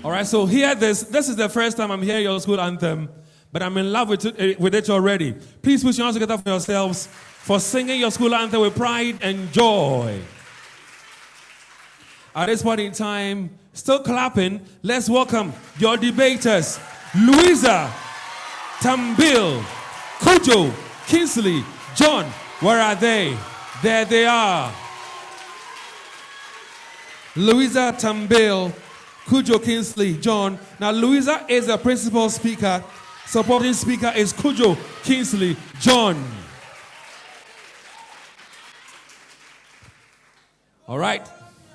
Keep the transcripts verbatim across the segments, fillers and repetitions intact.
All right, so hear this. This is the first time I'm hearing your school anthem, but I'm in love with it, with it already. Please put your hands together for yourselves for singing your school anthem with pride and joy. At this point in time, still clapping, let's welcome your debaters, Louisa, Tambil, Kujo, Kingsley, John. Where are they? There they are. Louisa, Tambil, Kujo, Kingsley, John. Now, Louisa is the principal speaker. Supporting speaker is Kujo, Kingsley, John. All right.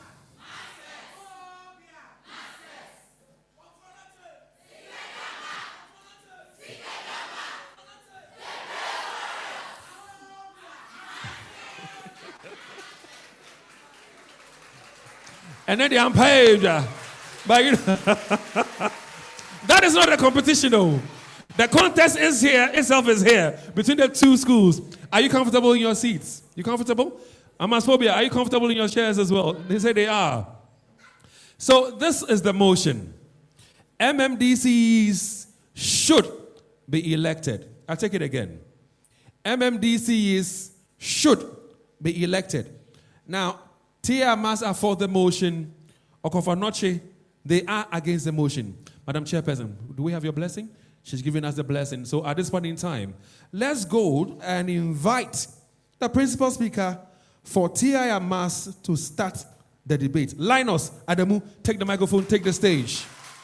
And then they are paid. But you know, that is not a competition, though. The contest is here, itself is here, between the two schools. Are you comfortable in your seats? You comfortable? Amasphobia, are you comfortable in your chairs as well? They say they are. So this is the motion. M M D Cs should be elected. I'll take it again. M M D Cs should be elected. Now, T A M A S are for the motion. Okofanoche, they are against the motion. Madam Chairperson, do we have your blessing? She's giving us the blessing. So at this point in time, let's go and invite the principal speaker for T I M A S to start the debate. Linus Adamu, take the microphone, take the stage.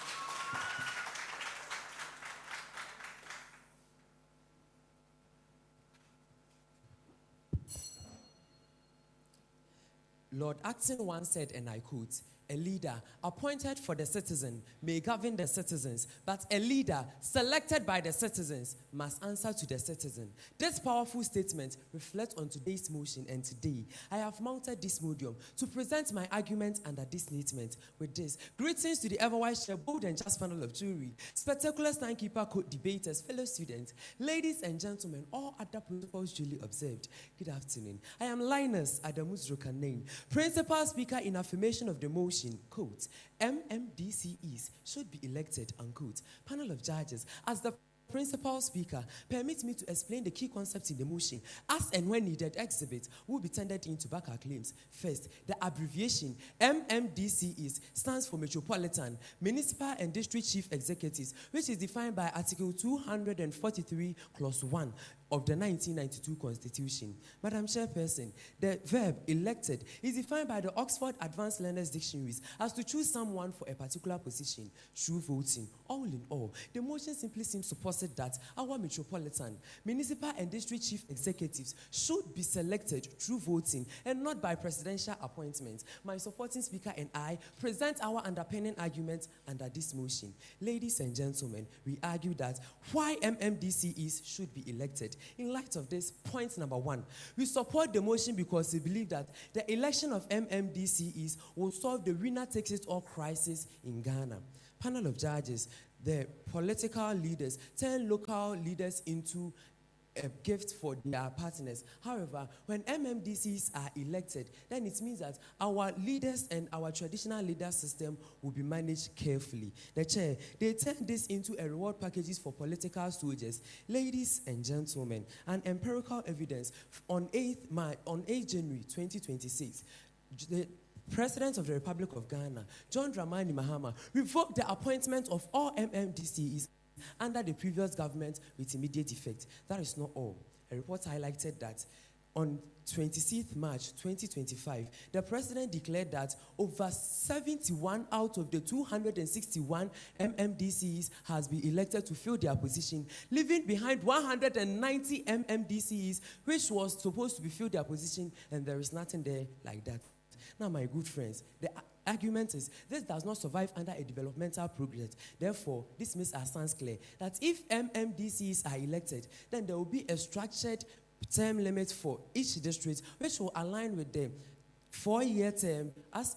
Lord Acton once said, and I quote, "A leader appointed for the citizen may govern the citizens, but a leader selected by the citizens must answer to the citizen." This powerful statement reflects on today's motion, and today I have mounted this podium to present my argument under this statement. With this, greetings to the ever-wise chair, bold and just panel of jury, spectacular timekeeper, co-debaters, fellow students, ladies and gentlemen, all other protocols duly observed. Good afternoon. I am Linus Adamus Rokanane, principal speaker in affirmation of the motion. Quote, M M D C Es should be elected, unquote. Panel of judges, as the principal speaker, permit me to explain the key concepts in the motion. As and when needed, exhibit will be tendered in to back our claims. First, the abbreviation M M D C Es stands for Metropolitan, Municipal and District Chief Executives, which is defined by Article two hundred forty-three, Clause one of the nineteen ninety-two Constitution. Madam Chairperson, the verb elected is defined by the Oxford Advanced Learners Dictionaries as to choose someone for a particular position through voting. All in all, the motion simply seems to posit that our metropolitan, municipal and district chief executives should be selected through voting and not by presidential appointment. My supporting speaker and I present our underpinning argument under this motion. Ladies and gentlemen, we argue that why M M D C Es should be elected. In light of this, point number one, we support the motion because we believe that the election of M M D C Es will solve the winner-takes-it-all crisis in Ghana. Panel of judges, the political leaders turn local leaders into a gift for their partners. However, when M M D Cs are elected, then it means that our leaders and our traditional leader system will be managed carefully. The chair, they turn this into a reward packages for political soldiers. Ladies and gentlemen, an empirical evidence on eighth January twenty twenty-six, the President of the Republic of Ghana, John Dramani Mahama, revoked the appointment of all M M D Cs under the previous government with immediate effect. That is not all. A report highlighted that on twenty-sixth March twenty twenty-five, the president declared that over seventy-one out of the two hundred sixty-one M M D Cs has been elected to fill their position, leaving behind one hundred ninety M M D Cs, which was supposed to be filled their position, and there is nothing there like that. Now, my good friends, the argument is this does not survive under a developmental progress. Therefore, this makes our stance clear that if M M D Cs are elected, then there will be a structured term limit for each district, which will align with the four-year term as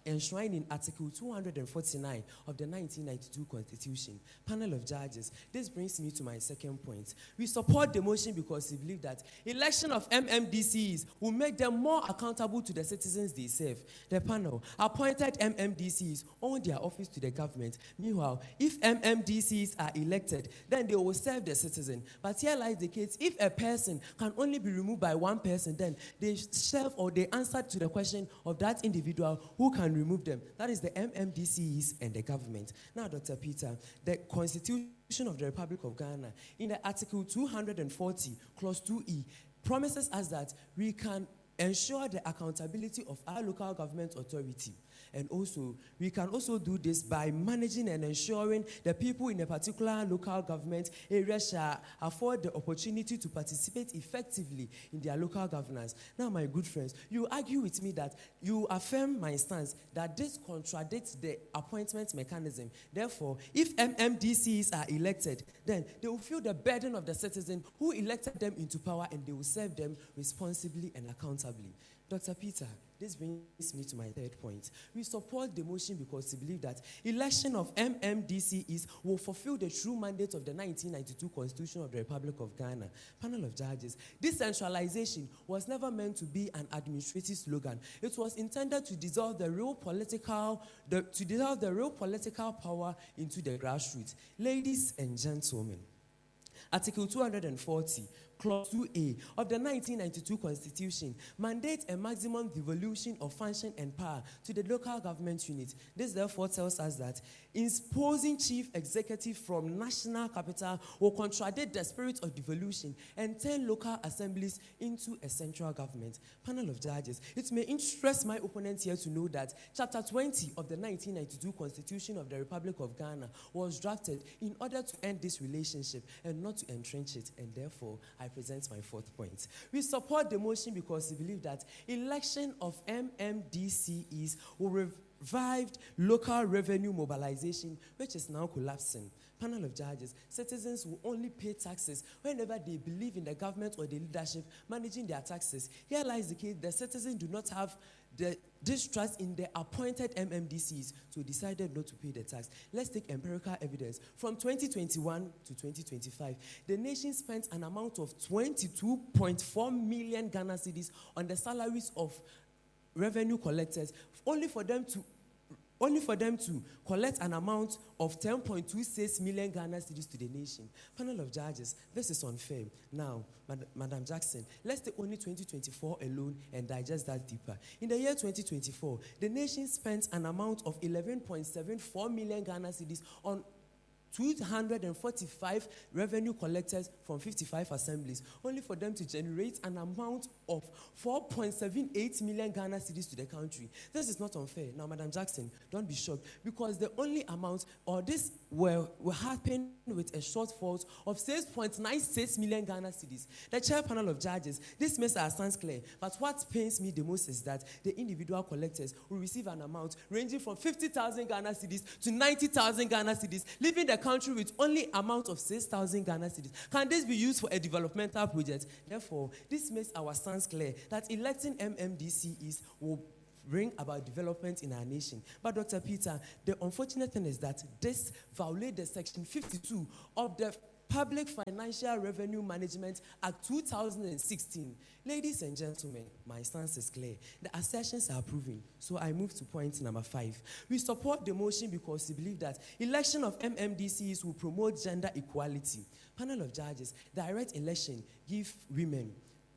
enshrined in Article two hundred forty-nine of the nineteen ninety-two Constitution. Panel of judges, this brings me to my second point. We support the motion because we believe that election of M M D Cs will make them more accountable to the citizens they serve. The panel appointed M M D Cs own their office to the government. Meanwhile, if M M D Cs are elected, then they will serve the citizen. But here lies the case: if a person can only be removed by one person, then they serve or they answer to the question of that individual who can remove them. That is the M M D Cs and the government. Now, Doctor Peter, the Constitution of the Republic of Ghana, in the Article two hundred forty, Clause two E, promises us that we can ensure the accountability of our local government authority. And also, we can also do this by managing and ensuring the people in a particular local government area shall afford the opportunity to participate effectively in their local governance. Now, my good friends, you argue with me that you affirm my stance that this contradicts the appointment mechanism. Therefore, if M M D Cs are elected, then they will feel the burden of the citizen who elected them into power, and they will serve them responsibly and accountably. Doctor Peter, this brings me to my third point. We support the motion because we believe that election of M M D Cs will fulfill the true mandate of the nineteen ninety-two Constitution of the Republic of Ghana. Panel of judges, decentralization was never meant to be an administrative slogan. It was intended to dissolve the real political, the, to dissolve the real political power into the grassroots. Ladies and gentlemen, Article two hundred forty, Clause two A of the nineteen ninety-two Constitution mandates a maximum devolution of function and power to the local government unit. This therefore tells us that imposing chief executive from national capital will contradict the spirit of devolution and turn local assemblies into a central government. Panel of judges, it may interest my opponents here to know that Chapter twenty of the nineteen ninety-two Constitution of the Republic of Ghana was drafted in order to end this relationship and not to entrench it, and therefore I present my fourth point. We support the motion because we believe that election of M M D Cs will revive local revenue mobilization, which is now collapsing. Panel of judges, citizens will only pay taxes whenever they believe in the government or the leadership managing their taxes. Here lies the case: the citizens do not have the distrust in the appointed M M D Cs, so decided not to pay the tax. Let's take empirical evidence. From twenty twenty-one to twenty twenty-five, the nation spent an amount of twenty-two point four million Ghana cedis on the salaries of revenue collectors, only for them to only for them to collect an amount of ten point two six million Ghana cedis to the nation. Panel of judges, this is unfair. Now, Mad- Madam Jackson, let's take only twenty twenty-four alone and digest that deeper. In the year twenty twenty-four, the nation spent an amount of eleven point seven four million Ghana cedis on two hundred forty-five revenue collectors from fifty-five assemblies, only for them to generate an amount of four point seven eight million Ghana cedis to the country. This is not unfair. Now, Madam Jackson, don't be shocked, because the only amount, or this will, will happen with a shortfall of six point nine six million Ghana cedis. The chair panel of judges, this makes our stance clear, but what pains me the most is that the individual collectors will receive an amount ranging from fifty thousand Ghana cedis to ninety thousand Ghana cedis, leaving the country with only amount of six thousand Ghana cedis. Can this be used for a developmental project? Therefore, this makes our stance clear that electing M M D Cs will bring about development in our nation. But Doctor Peter, the unfortunate thing is that this violates the section fifty-two of the Public Financial Revenue Management Act two thousand sixteen. Ladies and gentlemen, my stance is clear. The assertions are proven. So I move to point number five. We support the motion because we believe that election of M M D Cs will promote gender equality. Panel of judges, direct election give women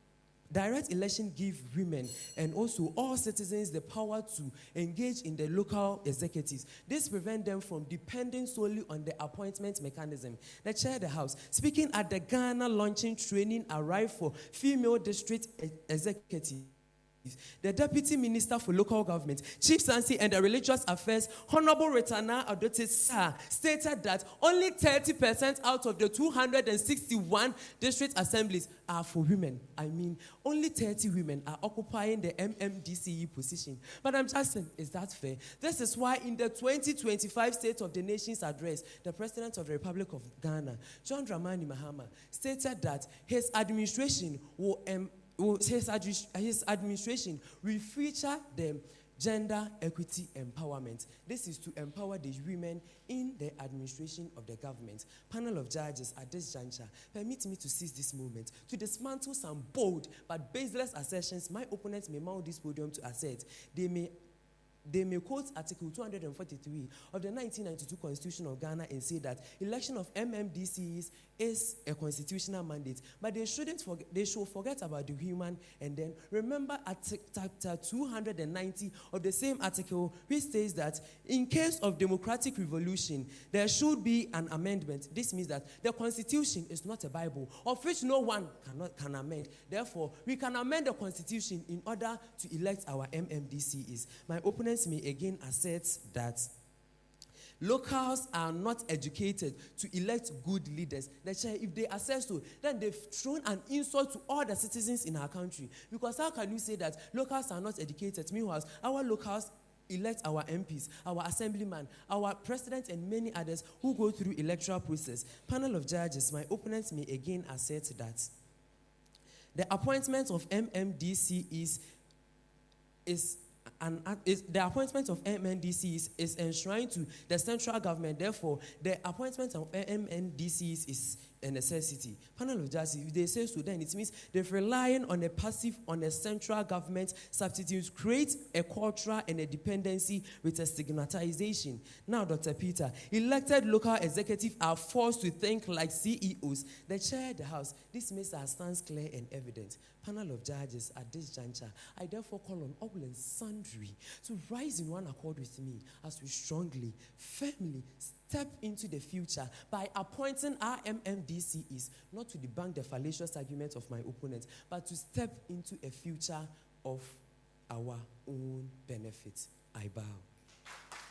Direct election give women and also all citizens the power to engage in the local executives. This prevents them from depending solely on the appointment mechanism. The chair of the House, speaking at the Ghana launching training arrived for female district e- executives, the Deputy Minister for Local Government, Chief Sansi and the Religious Affairs, Honorable Retana Adote Sir, stated that only thirty percent out of the two hundred sixty-one district assemblies are for women. I mean, only thirty women are occupying the M M D C E position. Madam Jackson, is that fair? This is why in the twenty twenty-five State of the Nation's address, the President of the Republic of Ghana, John Dramani Mahama, stated that his administration will um, His, his administration will feature the gender equity empowerment. This is to empower the women in the administration of the government. Panel of judges, at this juncture, permit me to seize this moment to dismantle some bold but baseless assertions my opponents may mount this podium to assert. They may They may quote Article two hundred forty-three of the nineteen ninety-two Constitution of Ghana and say that election of M M D Cs is a constitutional mandate, but they shouldn't forget, they should forget about the human and then remember Article two hundred ninety of the same article, which states that in case of democratic revolution, there should be an amendment. This means that the Constitution is not a Bible, of which no one cannot can amend. Therefore, we can amend the Constitution in order to elect our M M D Cs. My opponents may again assert that locals are not educated to elect good leaders. The chair, if they assess to, then they've thrown an insult to all the citizens in our country. Because how can you say that locals are not educated? Meanwhile, our locals elect our M Ps, our assemblyman, our president, and many others who go through electoral process. Panel of judges, my opponents may again assert that the appointment of M M D C is is And is, the appointment of M M D Cs is enshrined to the central government. Therefore, the appointment of M M D Cs is a necessity. Panel of judges, if they say so, then it means they're relying on a passive, on a central government substitute, create a culture and a dependency with a stigmatization. Now, Doctor Peter, elected local executives are forced to think like C E Os. The chair of the House, this makes our stance clear and evident. Panel of judges, at this juncture, I therefore call on all and sundry to rise in one accord with me as we strongly, firmly step into the future by appointing our M M D Cs, not to debunk the fallacious arguments of my opponents, but to step into a future of our own benefit. I bow.